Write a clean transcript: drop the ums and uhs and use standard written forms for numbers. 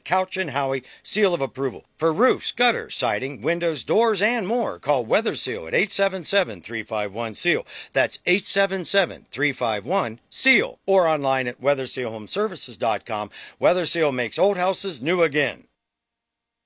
Couch and Howie seal of approval. For roofs, gutters, siding, windows, doors, and more, call Weather Seal at 877-351-SEAL. That's 877-351-SEAL. Or online at weathersealhomeservices.com. Weather Seal makes old houses new again.